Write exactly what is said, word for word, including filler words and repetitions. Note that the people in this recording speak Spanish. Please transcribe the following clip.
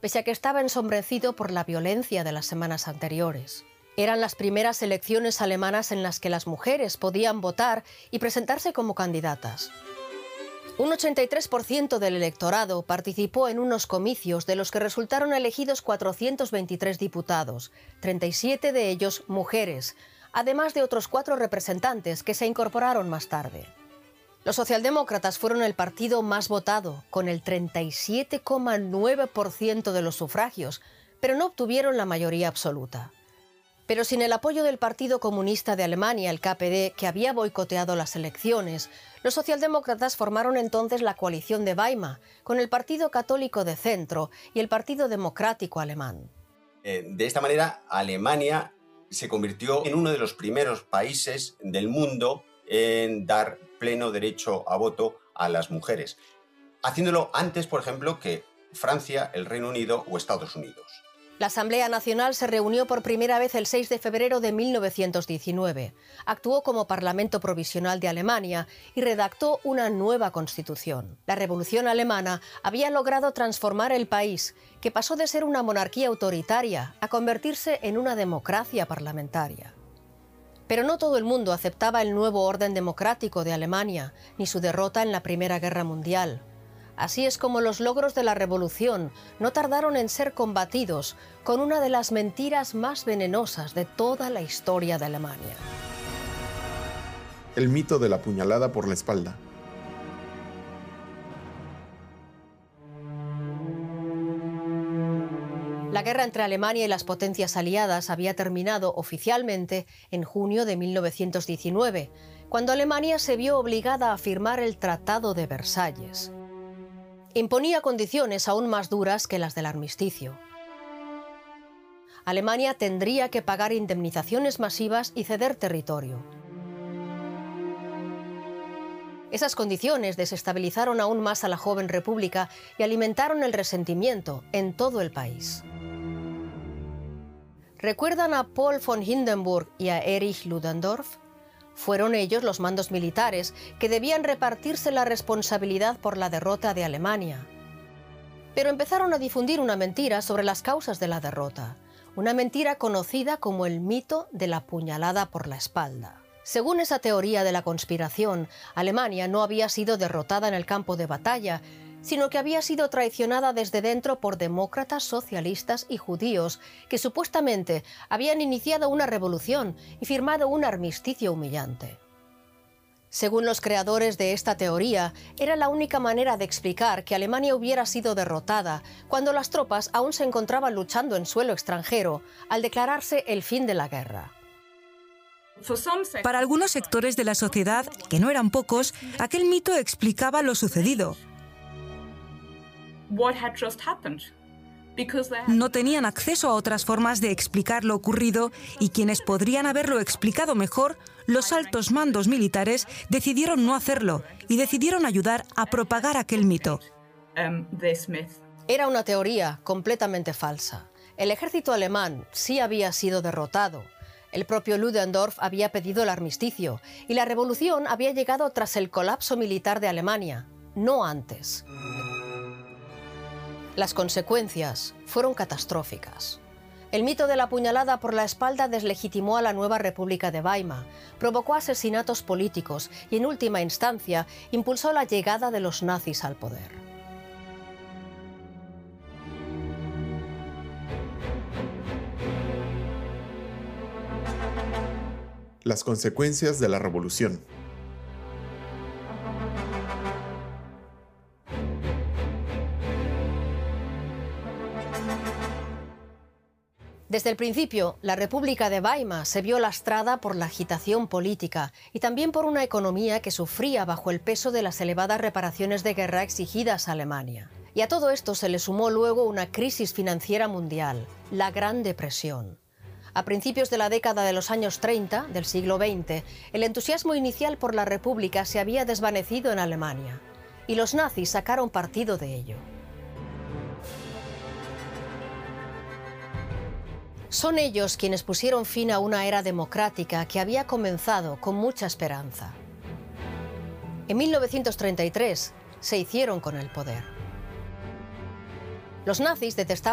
pese a que estaba ensombrecido por la violencia de las semanas anteriores. Eran las primeras elecciones alemanas en las que las mujeres podían votar y presentarse como candidatas. Un ochenta y tres por ciento del electorado participó en unos comicios de los que resultaron elegidos cuatrocientos veintitrés diputados, treinta y siete de ellos mujeres, además de otros cuatro representantes que se incorporaron más tarde. Los socialdemócratas fueron el partido más votado, con el treinta y siete coma nueve por ciento de los sufragios, pero no obtuvieron la mayoría absoluta. Pero sin el apoyo del Partido Comunista de Alemania, el K P D, que había boicoteado las elecciones, los socialdemócratas formaron entonces la coalición de Weimar, con el Partido Católico de Centro y el Partido Democrático Alemán. Eh, de esta manera, Alemania se convirtió en uno de los primeros países del mundo en dar pleno derecho a voto a las mujeres, haciéndolo antes, por ejemplo, que Francia, el Reino Unido o Estados Unidos. La Asamblea Nacional se reunió por primera vez el seis de febrero de mil novecientos diecinueve. Actuó como Parlamento Provisional de Alemania y redactó una nueva constitución. La Revolución Alemana había logrado transformar el país, que pasó de ser una monarquía autoritaria a convertirse en una democracia parlamentaria. Pero no todo el mundo aceptaba el nuevo orden democrático de Alemania, ni su derrota en la Primera Guerra Mundial. Así es como los logros de la revolución no tardaron en ser combatidos con una de las mentiras más venenosas de toda la historia de Alemania. El mito de la puñalada por la espalda. La guerra entre Alemania y las potencias aliadas había terminado oficialmente en junio de mil novecientos diecinueve, cuando Alemania se vio obligada a firmar el Tratado de Versalles. Imponía condiciones aún más duras que las del armisticio. Alemania tendría que pagar indemnizaciones masivas y ceder territorio. Esas condiciones desestabilizaron aún más a la joven república y alimentaron el resentimiento en todo el país. ¿Recuerdan a Paul von Hindenburg y a Erich Ludendorff? Fueron ellos los mandos militares que debían repartirse la responsabilidad por la derrota de Alemania. Pero empezaron a difundir una mentira sobre las causas de la derrota, una mentira conocida como el mito de la puñalada por la espalda. Según esa teoría de la conspiración, Alemania no había sido derrotada en el campo de batalla, sino que había sido traicionada desde dentro por demócratas, socialistas y judíos que supuestamente habían iniciado una revolución y firmado un armisticio humillante. Según los creadores de esta teoría, era la única manera de explicar que Alemania hubiera sido derrotada cuando las tropas aún se encontraban luchando en suelo extranjero al declararse el fin de la guerra. Para algunos sectores de la sociedad, que no eran pocos, aquel mito explicaba lo sucedido. No tenían acceso a otras formas de explicar lo ocurrido y quienes podrían haberlo explicado mejor, los altos mandos militares, decidieron no hacerlo y decidieron ayudar a propagar aquel mito. Era una teoría completamente falsa. El ejército alemán sí había sido derrotado. El propio Ludendorff había pedido el armisticio y la revolución había llegado tras el colapso militar de Alemania, no antes. Las consecuencias fueron catastróficas. El mito de la puñalada por la espalda deslegitimó a la nueva República de Weimar, provocó asesinatos políticos y, en última instancia, impulsó la llegada de los nazis al poder. Las consecuencias de la revolución. Desde el principio, la República de Weimar se vio lastrada por la agitación política y también por una economía que sufría bajo el peso de las elevadas reparaciones de guerra exigidas a Alemania. Y a todo esto se le sumó luego una crisis financiera mundial, la Gran Depresión. A principios de la década de los años treinta del siglo veinte, el entusiasmo inicial por la República se había desvanecido en Alemania y los nazis sacaron partido de ello. Son ellos quienes pusieron fin a una era democrática que había comenzado con mucha esperanza. En mil novecientos treinta y tres se hicieron con el poder. Los nazis detestaban